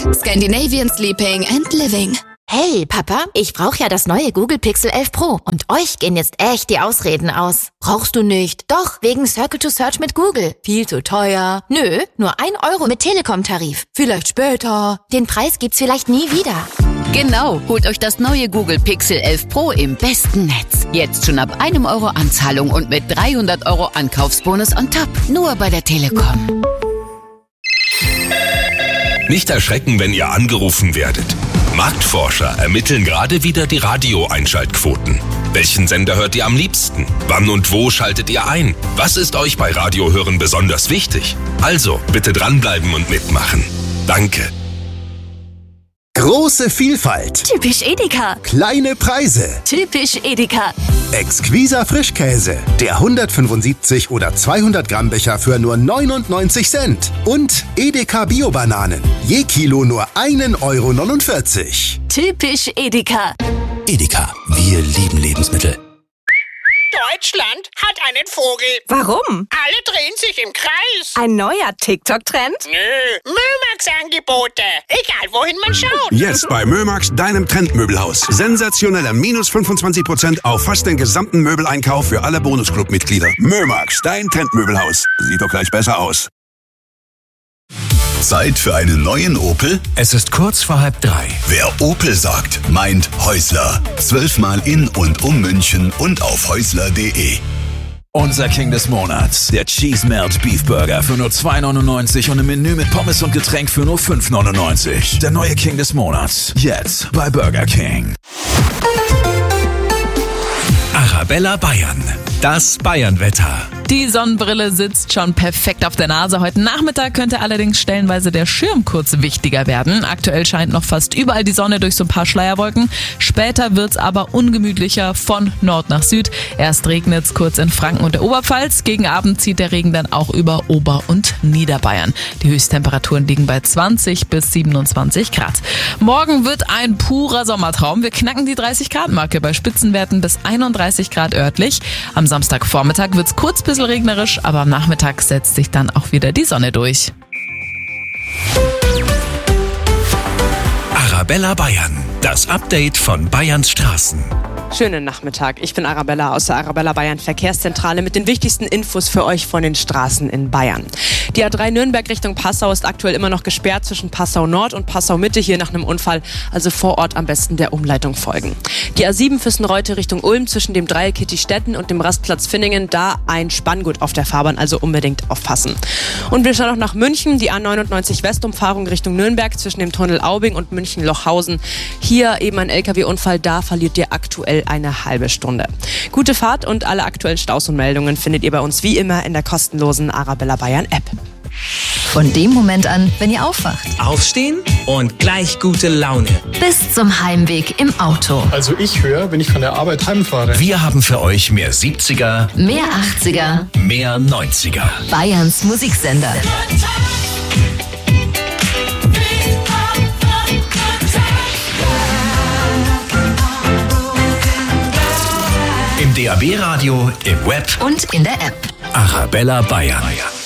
Scandinavian Sleeping and Living. Hey, Papa, ich brauche ja das neue Google Pixel 11 Pro. Und euch gehen jetzt echt die Ausreden aus. Brauchst du nicht. Doch, wegen Circle to Search mit Google. Viel zu teuer. Nö, nur 1 Euro mit Telekom-Tarif. Vielleicht später. Den Preis gibt's vielleicht nie wieder. Genau, holt euch das neue Google Pixel 11 Pro im besten Netz. Jetzt schon ab 1 Euro Anzahlung und mit 300 Euro Ankaufsbonus on top. Nur bei der Telekom. Nicht erschrecken, wenn ihr angerufen werdet. Marktforscher ermitteln gerade wieder die Radio-Einschaltquoten. Welchen Sender hört ihr am liebsten? Wann und wo schaltet ihr ein? Was ist euch bei Radiohören besonders wichtig? Also, bitte dranbleiben und mitmachen. Danke. Große Vielfalt. Typisch Edeka. Kleine Preise. Typisch Edeka. Exquiser Frischkäse. Der 175 oder 200 Gramm Becher für nur 99 Cent. Und Edeka Bio-Bananen. Je Kilo nur 1,49 €. Typisch Edeka. Edeka, wir lieben Lebensmittel. Deutschland hat einen Vogel. Warum? Alle drehen sich im Kreis. Ein neuer TikTok-Trend? Nö, Mömax-Angebote. Egal, wohin man schaut. Jetzt bei Mömax, deinem Trendmöbelhaus. Sensationelle minus 25% auf fast den gesamten Möbeleinkauf für alle Bonusclub-Mitglieder. Mömax, dein Trendmöbelhaus. Sieht doch gleich besser aus. Zeit für einen neuen Opel? Es ist kurz vor 2:30. Wer Opel sagt, meint Häusler. 12-mal in und um München und auf häusler.de. Unser King des Monats, der Cheese Melt Beef Burger für nur 2,99 € und ein Menü mit Pommes und Getränk für nur 5,99 €. Der neue King des Monats, jetzt bei Burger King. Arabella Bayern, das Bayernwetter. Die Sonnenbrille sitzt schon perfekt auf der Nase. Heute Nachmittag könnte allerdings stellenweise der Schirm kurz wichtiger werden. Aktuell scheint noch fast überall die Sonne durch so ein paar Schleierwolken. Später wird's aber ungemütlicher von Nord nach Süd. Erst regnet's kurz in Franken und der Oberpfalz. Gegen Abend zieht der Regen dann auch über Ober- und Niederbayern. Die Höchsttemperaturen liegen bei 20 bis 27 Grad. Morgen wird ein purer Sommertraum. Wir knacken die 30-Grad-Marke bei Spitzenwerten bis 31 Grad örtlich. Am Samstagvormittag wird's kurz bis regnerisch, aber am Nachmittag setzt sich dann auch wieder die Sonne durch. Arabella Bayern, das Update von Bayerns Straßen. Schönen Nachmittag, ich bin Arabella aus der Arabella Bayern Verkehrszentrale mit den wichtigsten Infos für euch von den Straßen in Bayern. Die A3 Nürnberg Richtung Passau ist aktuell immer noch gesperrt zwischen Passau Nord und Passau Mitte, hier nach einem Unfall, also vor Ort am besten der Umleitung folgen. Die A7 Füssen-Reute Richtung Ulm zwischen dem Dreieck Kittistetten und dem Rastplatz Finningen, da ein Spanngurt auf der Fahrbahn, also unbedingt aufpassen. Und wir schauen noch nach München, die A99 Westumfahrung Richtung Nürnberg zwischen dem Tunnel Aubing und München-Lochhausen. Hier eben ein LKW-Unfall, da verliert ihr aktuell eine halbe Stunde. Gute Fahrt und alle aktuellen Staus und Meldungen findet ihr bei uns wie immer in der kostenlosen Arabella Bayern App. Von dem Moment an, wenn ihr aufwacht. Aufstehen und gleich gute Laune. Bis zum Heimweg im Auto. Also ich höre, wenn ich von der Arbeit heimfahre. Wir haben für euch mehr 70er, mehr 80er, mehr 90er. Bayerns Musiksender. Im DAB-Radio, im Web und in der App. Arabella Bayern.